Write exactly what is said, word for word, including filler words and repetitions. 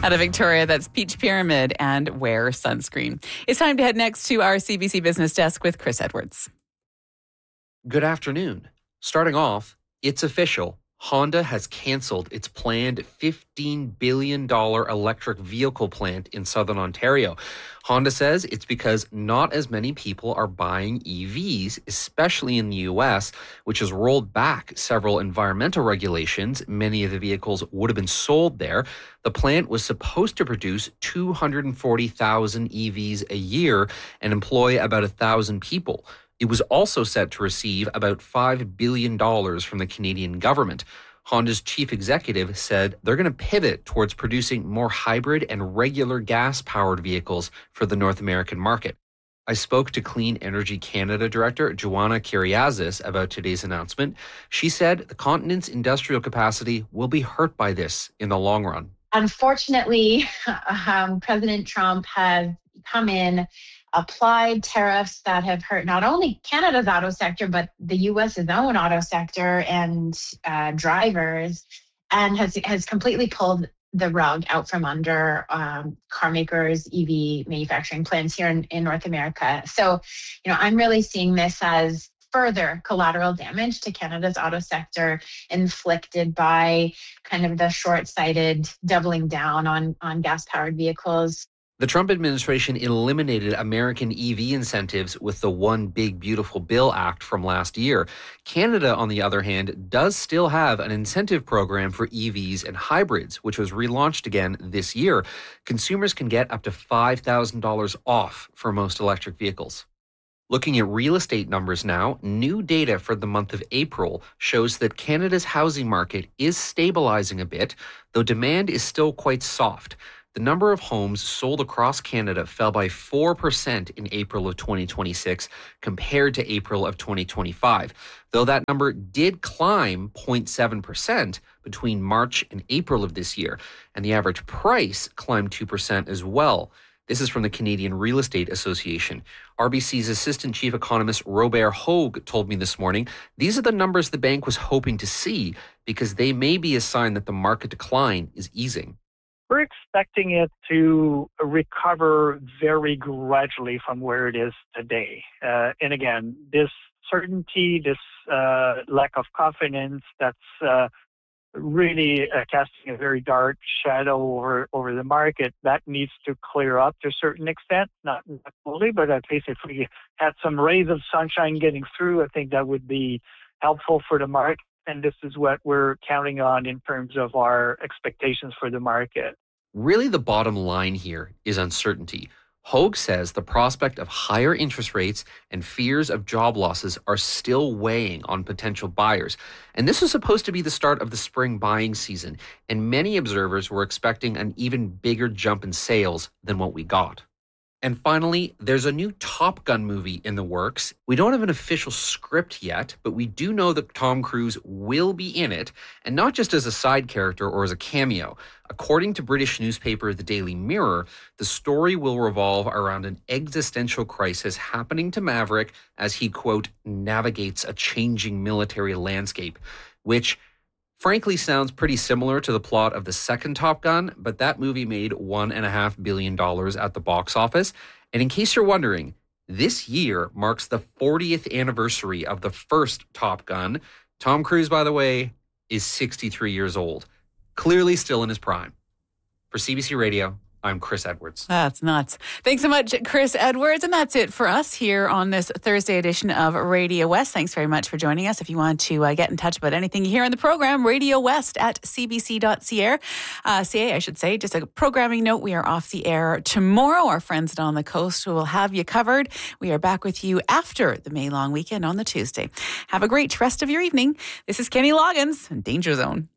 Out of Victoria, that's Peach Pyramid and Wear Sunscreen. It's time to head next to our C B C Business Desk with Chris Edwards. Good afternoon. Starting off, it's official. Honda has canceled its planned fifteen billion dollars electric vehicle plant in southern Ontario. Honda says it's because not as many people are buying E Vs, especially in the U S, which has rolled back several environmental regulations. Many of the vehicles would have been sold there. The plant was supposed to produce two hundred forty thousand E Vs a year and employ about one thousand people. It was also set to receive about five billion dollars from the Canadian government. Honda's chief executive said they're going to pivot towards producing more hybrid and regular gas-powered vehicles for the North American market. I spoke to Clean Energy Canada Director Joanna Kyriazis about today's announcement. She said the continent's industrial capacity will be hurt by this in the long run. Unfortunately, um, President Trump has come in, applied tariffs that have hurt not only Canada's auto sector, but the U S's own auto sector and uh, drivers, and has has completely pulled the rug out from under um, car makers, E V manufacturing plants here in, in North America. So, you know, I'm really seeing this as further collateral damage to Canada's auto sector inflicted by kind of the short-sighted doubling down on, on gas-powered vehicles. The Trump administration eliminated American E V incentives with the One Big Beautiful Bill Act from last year. Canada, on the other hand, does still have an incentive program for E Vs and hybrids, which was relaunched again this year. Consumers can get up to five thousand dollars off for most electric vehicles. Looking at real estate numbers now, new data for the month of April shows that Canada's housing market is stabilizing a bit, though demand is still quite soft. The number of homes sold across Canada fell by four percent in April of twenty twenty-six compared to April of twenty twenty-five, though that number did climb zero point seven percent between March and April of this year, and the average price climbed two percent as well. This is from the Canadian Real Estate Association. R B C's Assistant Chief Economist Robert Hogue told me this morning these are the numbers the bank was hoping to see because they may be a sign that the market decline is easing. We're expecting it to recover very gradually from where it is today. Uh, and again, this certainty, this uh, lack of confidence, that's uh, really uh, casting a very dark shadow over, over the market. That needs to clear up to a certain extent, not, not fully, but at least if we had some rays of sunshine getting through, I think that would be helpful for the market. And this is what we're counting on in terms of our expectations for the market. Really, the bottom line here is uncertainty. Hogue says the prospect of higher interest rates and fears of job losses are still weighing on potential buyers. And this was supposed to be the start of the spring buying season, and many observers were expecting an even bigger jump in sales than what we got. And finally, there's a new Top Gun movie in the works. We don't have an official script yet, but we do know that Tom Cruise will be in it, and not just as a side character or as a cameo. According to British newspaper The Daily Mirror, the story will revolve around an existential crisis happening to Maverick as he, quote, navigates a changing military landscape, which frankly sounds pretty similar to the plot of the second Top Gun, but that movie made one and a half billion dollars at the box office. And in case you're wondering, this year marks the fortieth anniversary of the first Top Gun. Tom Cruise, by the way, is sixty-three years old, clearly still in his prime. For C B C Radio, I'm Chris Edwards. That's nuts. Thanks so much, Chris Edwards. And that's it for us here on this Thursday edition of Radio West. Thanks very much for joining us. If you want to uh, get in touch about anything you hear on the program, Radio West at c b c dot c a. Uh, C A, I should say. Just a programming note, we are off the air tomorrow. Our friends down on the coast will have you covered. We are back with you after the May long weekend on the Tuesday. Have a great rest of your evening. This is Kenny Loggins, Danger Zone.